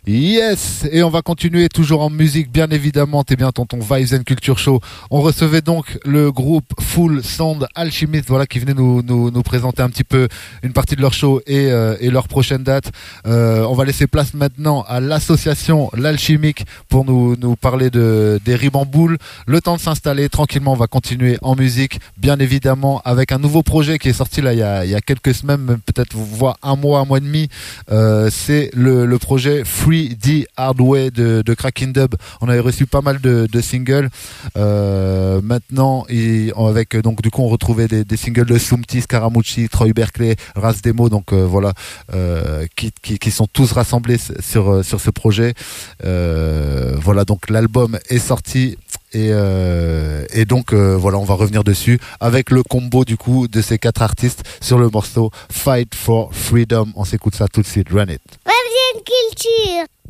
Yes, et on va continuer toujours en musique, bien évidemment. T'es bien tonton Vibes and Culture Show. On recevait donc le groupe Full Sound Alchemist, voilà, qui venait nous présenter un petit peu une partie de leur show et leur prochaine date. On va laisser place maintenant à l'association L'Alchimique pour nous parler des Ribamboules. Le temps de s'installer tranquillement, on va continuer en musique, bien évidemment, avec un nouveau projet qui est sorti là il y a quelques semaines, peut-être voire un mois et demi. C'est le projet Free D Hardway de Cracking Dub. On avait reçu pas mal de singles. Maintenant, avec donc du coup on retrouvait des singles de Sumti, Scaramucci, Troy Berkeley, Ras Demo. Donc voilà, qui sont tous rassemblés sur ce projet. Voilà, donc l'album est sorti. Et donc voilà, on va revenir dessus avec le combo du coup de ces 4 artistes sur le morceau Fight for Freedom. On s'écoute ça tout de suite. Run it. Culture.